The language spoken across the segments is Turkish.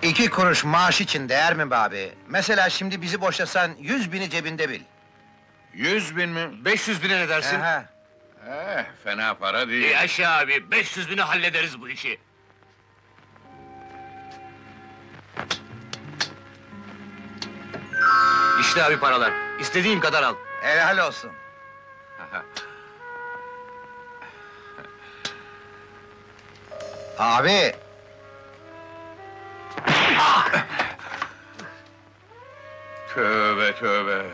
2 kuruş maaş için değer mi be abi? Mesela şimdi bizi boşasan 100.000'i cebinde bil. 100.000 mi? 500.000'e ne dersin? Aha. Fena para değil. Yaşa abi, 500.000'e hallederiz bu işi. İşte abi paralar, istediğin kadar al. Helal olsun. Abi, Tövbe tövbe.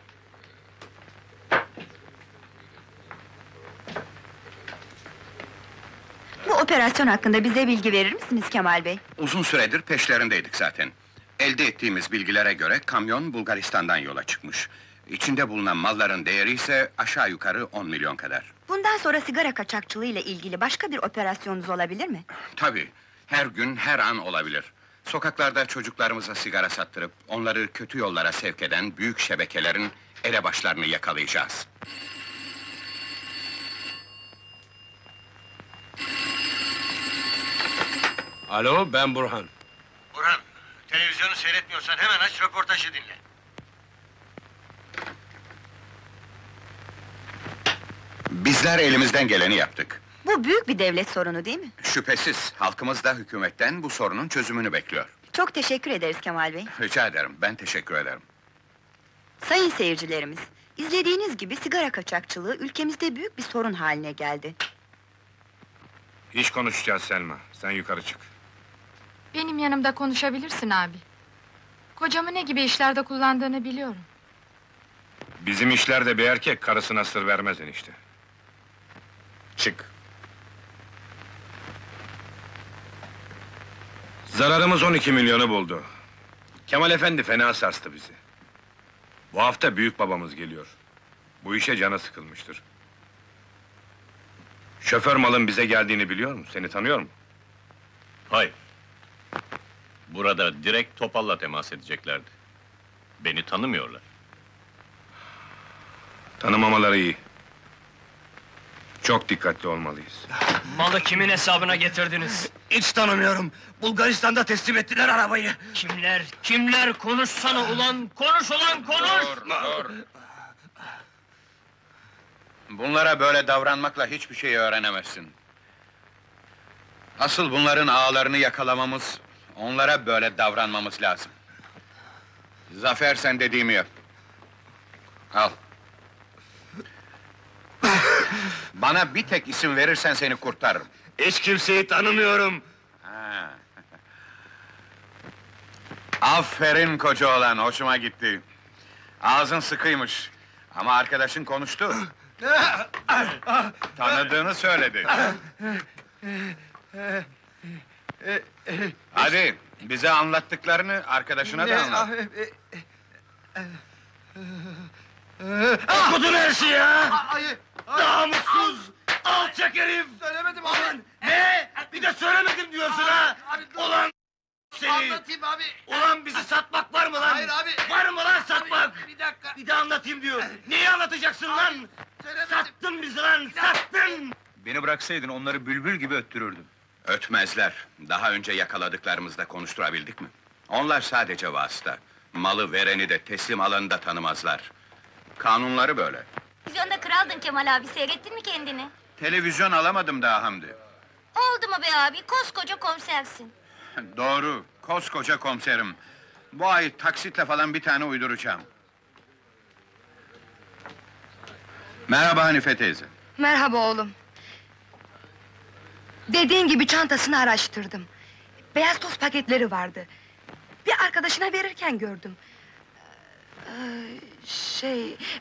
Bu operasyon hakkında bize bilgi verir misiniz Kemal Bey? Uzun süredir peşlerindeydik zaten. Elde ettiğimiz bilgilere göre kamyon Bulgaristan'dan yola çıkmış. İçinde bulunan malların değeri ise aşağı yukarı 10 milyon kadar. Bundan sonra sigara kaçakçılığı ile ilgili başka bir operasyonunuz olabilir mi? Tabii, her gün, her an olabilir. Sokaklarda çocuklarımıza sigara sattırıp, onları kötü yollara sevk eden büyük şebekelerin elebaşlarını yakalayacağız. Alo, ben Burhan. Burhan, televizyonu seyretmiyorsan hemen aç, röportajı dinle. Bizler elimizden geleni yaptık. Bu büyük bir devlet sorunu değil mi? Şüphesiz, halkımız da hükümetten bu sorunun çözümünü bekliyor. Çok teşekkür ederiz Kemal Bey. Rica ederim, ben teşekkür ederim. Sayın seyircilerimiz, izlediğiniz gibi sigara kaçakçılığı ülkemizde büyük bir sorun haline geldi. İş konuşacağız Selma, sen yukarı çık. Benim yanımda konuşabilirsin abi. Kocamı ne gibi işlerde kullandığını biliyorum. Bizim işlerde bir erkek karısına sır vermez enişte. Çık. Zararımız 12 milyonu buldu. Kemal efendi fena sarstı bizi. Bu hafta büyük babamız geliyor. Bu işe canı sıkılmıştır. Şoför malın bize geldiğini biliyor mu? Seni tanıyor mu? Hayır. Burada direkt Topal'la temas edeceklerdi. Beni tanımıyorlar. Tanımamaları iyi. Çok dikkatli olmalıyız. Malı kimin hesabına getirdiniz? Hiç tanımıyorum. Bulgaristan'da teslim ettiler arabayı. Kimler? Kimler? Konuşsana ulan! Konuş ulan, konuş! Dur. Bunlara böyle davranmakla hiçbir şey öğrenemezsin. Asıl bunların ağalarını yakalamamız, onlara böyle davranmamız lazım. Zafer, sen dediğimi yap. Al. Bana bir tek isim verirsen seni kurtarırım. Hiç kimseyi tanımıyorum. Ha. Aferin koca oğlan, hoşuma gitti. Ağzın sıkıymış. Ama arkadaşın konuştu. Tanıdığını söyledi. Hadi, bize anlattıklarını arkadaşına da anlat. Okudun her şeyi ha! Namussuz! Alçak herif! Söylemedim abi! Ne? Bir de söylemedim diyorsun ha! Ulan seni! Anlatayım abi! Ulan bizi satmak var mı lan? Hayır abi! Var mı lan satmak? Bir dakika! Bir de anlatayım diyor! Neyi anlatacaksın lan? Sattın bizi lan! Sattın! Beni bıraksaydın onları bülbül gibi öttürürdüm. Ötmezler. Daha önce yakaladıklarımızda konuşturabildik mi? Onlar sadece vasıta. Malı vereni de teslim alanı da tanımazlar. Kanunları böyle. Televizyonda kraldın Kemal abi, seyrettin mi kendini? Televizyon alamadım daha Hamdi. Oldu mu be abi, koskoca komisersin. Doğru, koskoca komiserim. Bu ay taksitle falan bir tane uyduracağım. Merhaba Hanife teyze. Merhaba oğlum. Dediğin gibi çantasını araştırdım. Beyaz toz paketleri vardı. Bir arkadaşına verirken gördüm.